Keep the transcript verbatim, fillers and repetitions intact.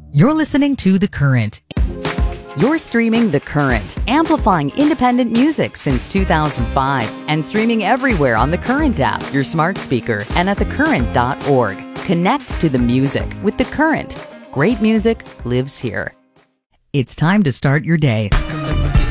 You're listening to The Current. You're streaming The Current, amplifying independent music since two thousand five and streaming everywhere on The Current app, your smart speaker, and at the current dot org. Connect to the music with The Current. Great music lives here. It's time to start your day